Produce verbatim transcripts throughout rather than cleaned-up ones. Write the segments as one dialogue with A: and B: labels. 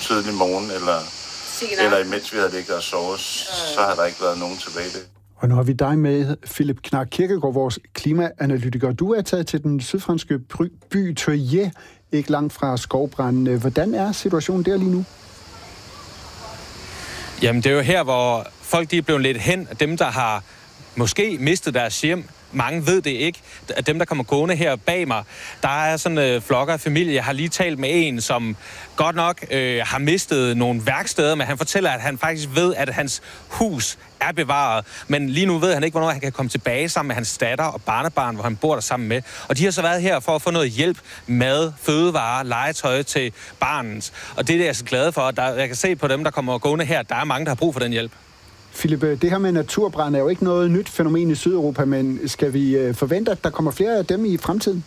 A: tidlig morgen, eller, eller imens vi havde ligget og sovet, så har der ikke været nogen tilbage det.
B: Og nu har vi dig med, Philip Knark Kirkegaard, vores klimaanalytiker. Du er taget til den sydfranske by Tøje, ikke langt fra skovbranden. Hvordan er situationen der lige nu?
C: Jamen, det er jo her, hvor folk de er blevet lidt hen, dem, der har måske mistet deres hjem. Mange ved det ikke. Dem, der kommer gående her bag mig, der er sådan en øh, flok af familie. Jeg har lige talt med en, som godt nok øh, har mistet nogle værksteder, men han fortæller, at han faktisk ved, at hans hus er bevaret. Men lige nu ved han ikke, hvornår han kan komme tilbage sammen med hans datter og barnebarn, hvor han bor der sammen med. Og de har så været her for at få noget hjælp, mad, fødevarer, legetøj til barnet. Og det er det, jeg er så glad for. Der, jeg kan se på dem, der kommer gående her, der er mange, der har brug for den hjælp.
B: Philip, det her med naturbrand er jo ikke noget nyt fænomen i Sydeuropa, men skal vi forvente, at der kommer flere af dem i fremtiden?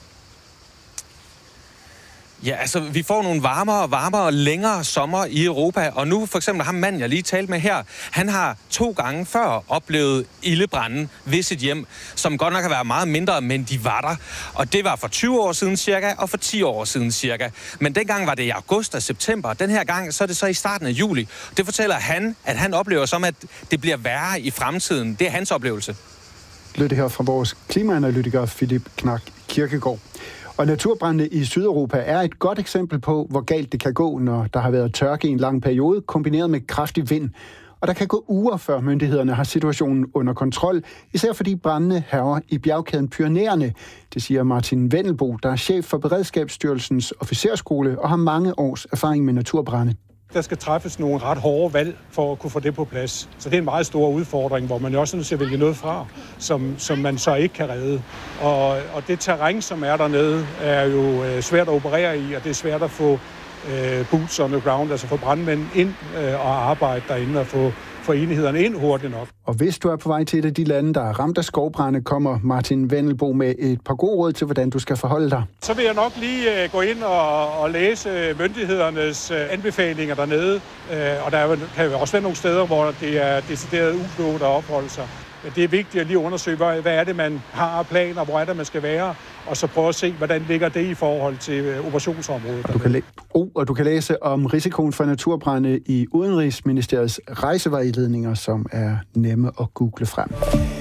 C: Ja, altså, vi får nogle varmere og varmere og længere sommer i Europa, og nu for eksempel ham manden, jeg lige talte med her, han har to gange før oplevet ildebranden ved sit hjem, som godt nok har været meget mindre, men de var der. Og det var for tyve år siden cirka, og for ti år siden cirka. Men dengang var det i august og september, den her gang så er det så i starten af juli. Det fortæller han, at han oplever som, at det bliver værre i fremtiden. Det er hans oplevelse.
B: Lød det her fra vores klimaanalytiker Philip Knark Kirkegaard. Og naturbrandene i Sydeuropa er et godt eksempel på, hvor galt det kan gå, når der har været tørke i en lang periode, kombineret med kraftig vind. Og der kan gå uger, før myndighederne har situationen under kontrol, især fordi brandene hærger i bjergkæden Pyrenæerne. Det siger Martin Wendelbo, der er chef for Beredskabsstyrelsens officerskole og har mange års erfaring med naturbrande.
D: Der skal træffes nogle ret hårde valg for at kunne få det på plads. Så det er en meget stor udfordring, hvor man jo også er nødt til at vælge noget fra, som, som man så ikke kan redde. Og, og det terræn, som er dernede, er jo svært at operere i, og det er svært at få øh, boots on the ground, altså få brandmænd ind øh, og arbejde derinde og få for enhederne ind hurtigt nok.
B: Og hvis du er på vej til et af de lande, der er ramt af skovbrande, kommer Martin Wendelbo med et par gode råd til, hvordan du skal forholde dig.
D: Så vil jeg nok lige uh, gå ind og, og læse myndighedernes uh, anbefalinger dernede. Uh, og der kan også være nogle steder, hvor det er decideret uklogt at opholde sig. Men det er vigtigt at lige undersøge, hvad, hvad er det, man har af planer, hvor er det, man skal være, og så prøve at se, hvordan ligger det i forhold til operationsområdet.
B: Og du kan, læ- oh, og du kan læse om risikoen for naturbrande i Udenrigsministeriets rejsevejledninger, som er nemme at google frem.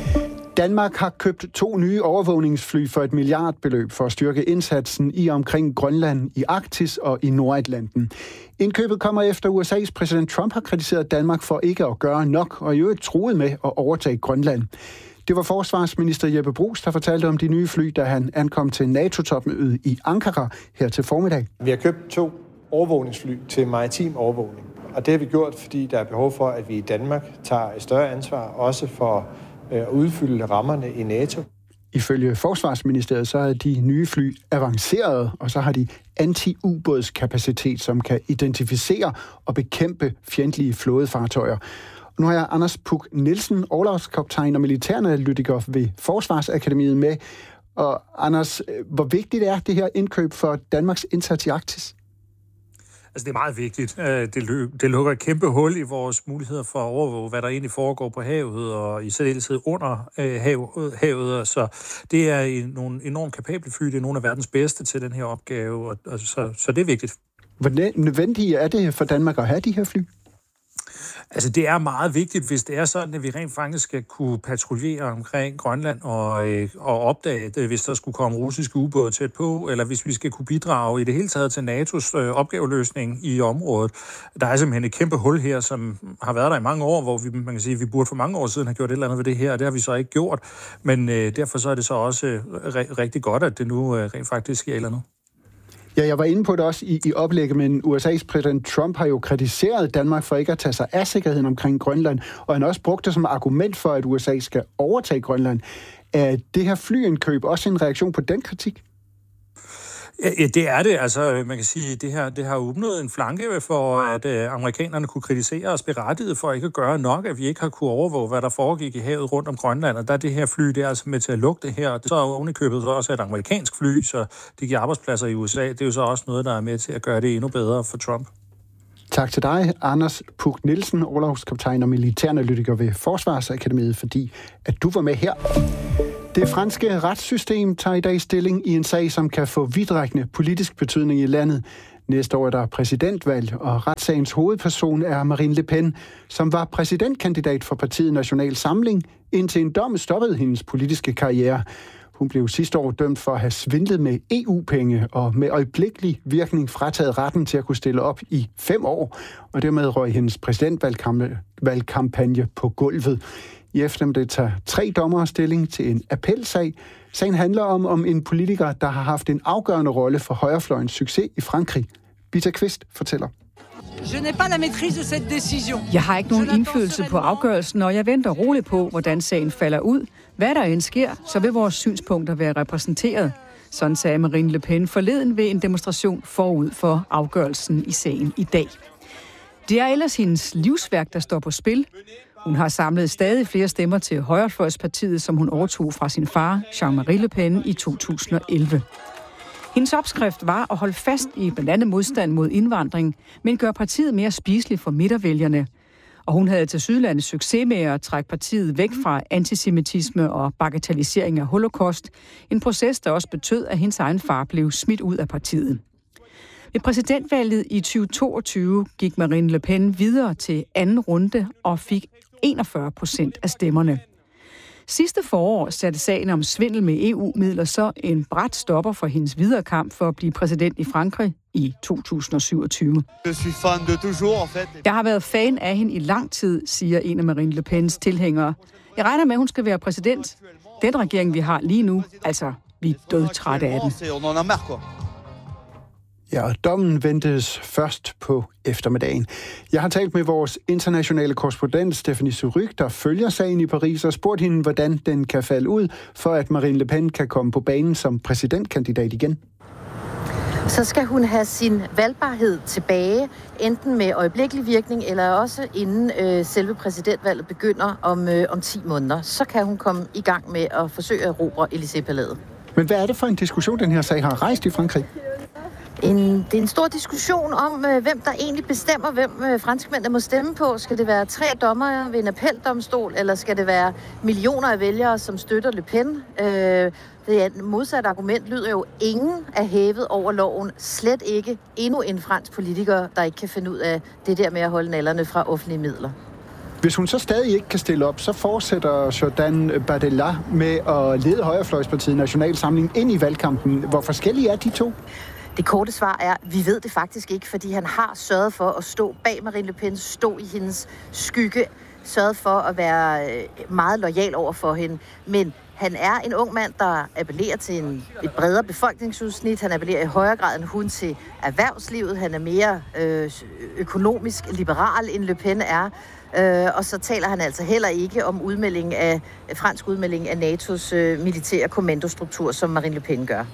B: Danmark har købt to nye overvågningsfly for et milliardbeløb for at styrke indsatsen i omkring Grønland, i Arktis og i Nordatlanten. Indkøbet kommer efter U S A's præsident Trump har kritiseret Danmark for ikke at gøre nok, og i øvrigt truet med at overtage Grønland. Det var forsvarsminister Jeppe Bruus, der fortalte om de nye fly, da han ankom til NATO-topmødet i Ankara her til formiddag.
E: Vi har købt to overvågningsfly til maritim overvågning, og det har vi gjort, fordi der er behov for, at vi i Danmark tager et større ansvar, også for at udfylde rammerne i NATO.
B: Ifølge Forsvarsministeriet så er de nye fly avanceret, og så har de anti-ubådskapacitet, som kan identificere og bekæmpe fjendtlige flådefartøjer. Nu har jeg Anders Puk Nielsen, orlogskaptajn og militæranalytiker ved Forsvarsakademiet med. Og Anders, hvor vigtigt er det her indkøb for Danmarks indsats i Arktis?
F: Altså, det er meget vigtigt. Det, det lukker et kæmpe hul i vores muligheder for at overvåge, hvad der egentlig foregår på havet, og i særdeleshed under hav, havet. Så det er nogle enormt kapable fly. Det er nogle af verdens bedste til den her opgave, og, og så, så det er vigtigt.
B: Hvor nødvendigt er det for Danmark at have de her fly?
F: Altså, det er meget vigtigt, hvis det er sådan, at vi rent faktisk skal kunne patruljere omkring Grønland og, øh, og opdage det, hvis der skulle komme russiske ubåde tæt på, eller hvis vi skal kunne bidrage i det hele taget til NATO's øh, opgaveløsning i området. Der er simpelthen et kæmpe hul her, som har været der i mange år, hvor vi, man kan sige, at vi burde for mange år siden have gjort et eller andet ved det her, og det har vi så ikke gjort. Men øh, derfor så er det så også øh, rigtig godt, at det nu øh, rent faktisk sker et eller andet.
B: Ja, jeg var inde på det også i, i oplægget, men U S A's præsident Trump har jo kritiseret Danmark for ikke at tage sig af sikkerheden omkring Grønland, og han har også brugt det som argument for, at U S A skal overtage Grønland. Er det her flyindkøb også en reaktion på den kritik?
F: Ja, det er det. Altså, man kan sige, at det her det har åbnet en flanke for, at øh, amerikanerne kunne kritisere os berettiget for ikke at gøre nok, at vi ikke har kunne overvåge, hvad der foregik i havet rundt om Grønland. Og der er det her fly, det er altså med til at lukke det her. Så er ovenikøbet så også et amerikansk fly, så det giver arbejdspladser i U S A. Det er jo så også noget, der er med til at gøre det endnu bedre for Trump.
B: Tak til dig, Anders Puk Nielsen, orlogskaptajn og militæranalytiker ved Forsvarsakademiet, fordi at du var med her. Det franske retssystem tager i dag stilling i en sag, som kan få vidtrækkende politisk betydning i landet, Næste år er der præsidentvalg, og retssagens hovedperson er Marine Le Pen, som var præsidentkandidat for partiet National Samling, indtil en dom stoppede hendes politiske karriere. Hun blev sidste år dømt for at have svindlet med E U-penge og med øjeblikkelig virkning frataget retten til at kunne stille op i fem år, og dermed røg hendes præsidentvalgkampagne på gulvet. I eftermiddag tager tre dommere stilling til en appelsag. Sagen handler om, om en politiker, der har haft en afgørende rolle for højrefløjens succes i Frankrig. Bita Kvist fortæller.
G: Jeg har ikke nogen indflydelse på afgørelsen, og jeg venter roligt på, hvordan sagen falder ud. Hvad der end sker, så vil vores synspunkter være repræsenteret. Sådan sagde Marine Le Pen forleden ved en demonstration forud for afgørelsen i sagen i dag. Det er ellers hendes livsværk, der står på spil. Hun har samlet stadig flere stemmer til Højrefløjspartiet, som hun overtog fra sin far, Jean-Marie Le Pen, i to tusind og elleve. Hendes opskrift var at holde fast i blandt andet modstand mod indvandring, men gøre partiet mere spiseligt for midtervælgerne. Og hun havde tilsyneladende succes med at trække partiet væk fra antisemitisme og bagatellisering af holocaust. En proces, der også betød, at hendes egen far blev smidt ud af partiet. Ved præsidentvalget i tyve toogtyve gik Marine Le Pen videre til anden runde og fik enogfyrre procent af stemmerne. Sidste forår satte sagen om svindel med E U-midler så en brat stopper for hendes videre kamp for at blive præsident i Frankrig i to tusind og syvogtyve. Jeg har været fan af hende i lang tid, siger en af Marine Le Pens tilhængere. Jeg regner med, at hun skal være præsident. Den regering, vi har lige nu, altså, vi er dødtrætte af den.
B: Ja, og dommen ventes først på eftermiddagen. Jeg har talt med vores internationale korrespondent Stephanie Surrugue, der følger sagen i Paris, og spurgt hende, hvordan den kan falde ud, for at Marine Le Pen kan komme på banen som præsidentkandidat igen.
H: Så skal hun have sin valgbarhed tilbage, enten med øjeblikkelig virkning, eller også inden øh, selve præsidentvalget begynder om, øh, om ti måneder. Så kan hun komme i gang med at forsøge at erobre Élysée-palæet.
B: Men hvad er det for en diskussion, den her sag har rejst i Frankrig?
H: En, det er en stor diskussion om, øh, hvem der egentlig bestemmer, hvem øh, franskmændene må stemme på. Skal det være tre dommere ved en appeldomstol, eller skal det være millioner af vælgere, som støtter Le Pen? Øh, det er et modsat argument lyder jo, ingen er hævet over loven. Slet ikke endnu en fransk politiker, der ikke kan finde ud af det der med at holde nallerne fra offentlige midler.
B: Hvis hun så stadig ikke kan stille op, så fortsætter Jordan Bardella med at lede Højrefløjspartiet National Samling ind i valgkampen. Hvor forskellige er de to?
H: Det korte svar er, at vi ved det faktisk ikke, fordi han har sørget for at stå bag Marine Le Pen, stå i hendes skygge, sørget for at være meget loyal over for hende. Men han er en ung mand, der appellerer til en, et bredere befolkningsudsnit. Han appellerer i højere grad end hun til erhvervslivet. Han er mere øh, økonomisk liberal, end Le Pen er. Øh, og så taler han altså heller ikke om udmelding af, fransk udmelding af N A T O's øh, militære kommandostruktur, som Marine Le Pen gør.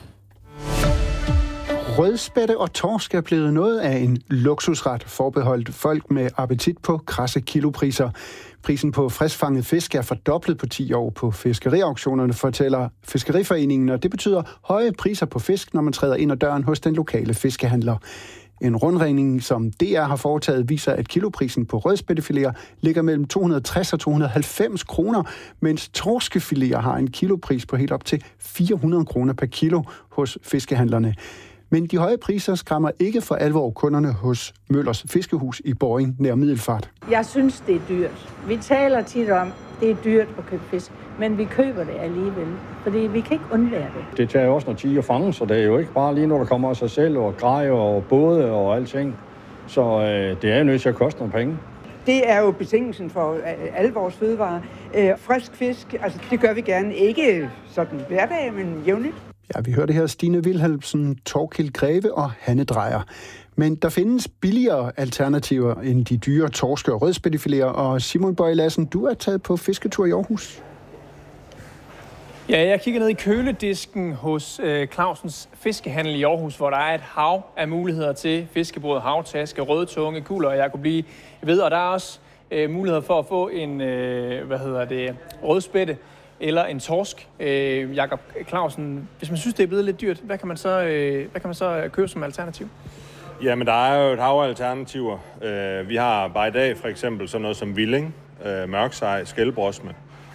B: Rødspætte og torsk er blevet noget af en luksusret forbeholdt folk med appetit på krasse kilopriser. Prisen på friskfanget fisk er fordoblet på ti år på fiskeriauktionerne, fortæller Fiskeriforeningen, og det betyder høje priser på fisk, når man træder ind ad døren hos den lokale fiskehandler. En rundregning, som D R har foretaget, viser, at kiloprisen på rødspættefileter ligger mellem to hundrede og tres og to hundrede og halvfems kroner, mens torskefileter har en kilopris på helt op til fire hundrede kroner per kilo hos fiskehandlerne. Men de høje priser skræmmer ikke for alvor kunderne hos Møllers Fiskehus i Borring nær Middelfart.
I: Jeg synes, det er dyrt. Vi taler tit om, det er dyrt at købe fisk, men vi køber det alligevel, fordi vi kan ikke undvære det.
J: Det tager jo også noget tid at fange, så det er jo ikke bare lige, når der kommer af sig selv, og grejer og både og alting. Så øh, det er jo nødt til at koste nogle penge.
K: Det er jo betingelsen for alle vores fødevarer. Øh, frisk fisk, altså det gør vi gerne. Ikke sådan hverdag, men jævnligt.
B: Ja, vi hørte her Stine Wilhelmsen, Torkild Greve og Hanne Drejer. Men der findes billigere alternativer end de dyre torske- og rødspættefileter. Og Simon Bøje Lassen, du er taget på fisketur i Aarhus.
L: Ja, jeg kigger ned i køledisken hos øh, Clausens Fiskehandel i Aarhus, hvor der er et hav af muligheder til fiskebåd, havtaske, rødtunge, kugler, og jeg kunne blive ved. Og der er også øh, muligheder for at få en, øh, hvad hedder det, rødspætte eller en torsk. Øh, Jakob Clausen, hvis man synes, det er blevet lidt dyrt, hvad kan man så, øh, hvad kan man så købe som alternativ?
M: Jamen, der er jo et hav af alternativer. Øh, vi har bare i dag for eksempel sådan noget som villing, øh, mørksej, skældbrosme.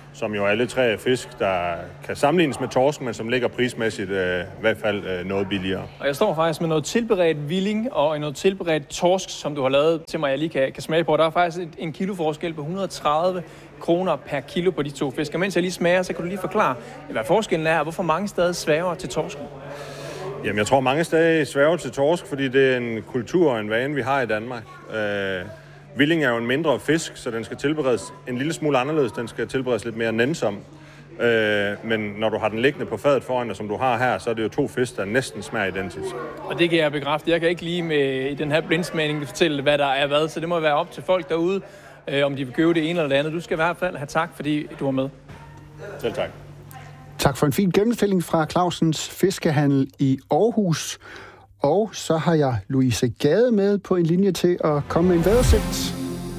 M: som jo er alle tre fisk, der kan sammenlignes med torsken, men som ligger prismæssigt øh, i hvert fald øh, noget billigere.
L: Og jeg står faktisk med noget tilberedt hvilling og noget tilberedt torsk, som du har lavet til mig, jeg lige kan, kan smage på. Der er faktisk et, en kilo forskel på et hundrede og tredive kroner per kilo på de to fisk. Og mens jeg lige smager, så kan du lige forklare, hvad forskellen er, og hvorfor mange stadig sværger til torsken.
M: Jamen, jeg tror mange stadig sværger til torsk, fordi det er en kultur og en vane, vi har i Danmark. Øh, Hvilling er jo en mindre fisk, så den skal tilberedes en lille smule anderledes. Den skal tilberedes lidt mere nænsom. Øh, men når du har den liggende på fadet foran dig, som du har her, så er det jo to fisk, der næsten smager identisk. Og
L: det kan jeg bekræfte. Jeg kan ikke lige med i den her blindsmagning fortælle, hvad der er hvad, så det må være op til folk derude, øh, om de vil købe det ene eller det andet. Du skal i hvert fald have tak, fordi du var med.
M: Selv tak.
B: Tak for en fin gennemstilling fra Clausens Fiskehandel i Aarhus. Og så har jeg Louise Gade med på en linje til at komme med en vejrudsigt.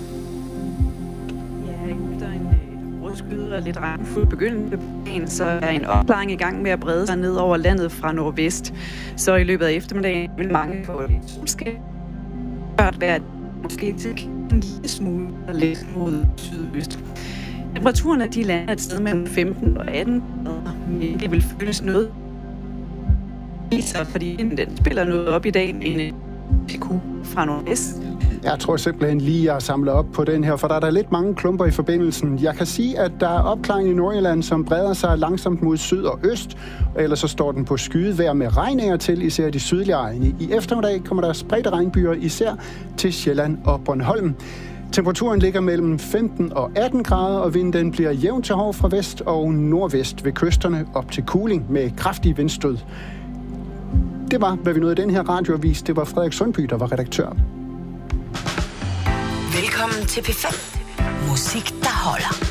N: Ja, efter en rødskyde og lidt regnfuld begyndende på dagen, så er en opklaring i gang med at brede sig ned over landet fra nordvest. Så i løbet af eftermiddagen vil mange få lidt solskin. Hørt være måske til en lille smule og lidt mod sydøst. Temperaturen af de lander et sted mellem femten og atten grader, men det vil føles noget så fordi den spiller noget op i dag med en P Q fra nordvest.
B: Jeg tror simpelthen lige, jeg samler op på den her, for der er der lidt mange klumper i forbindelsen. Jeg kan sige, at der er opklaring i Nordjylland, som breder sig langsomt mod syd og øst, og ellers så står den på skydevejr med regninger til, især de sydlige egne. I eftermiddag kommer der spredte regnbyer, især til Sjælland og Bornholm. Temperaturen ligger mellem femten og atten grader, og vinden bliver jævn til hård fra vest og nordvest ved kysterne op til kuling med kraftige vindstød. Det var, hvad vi nåede i den her radioavis. Det var Frederik Sundby, der var redaktør.
O: Velkommen til P fem. Musik, der holder.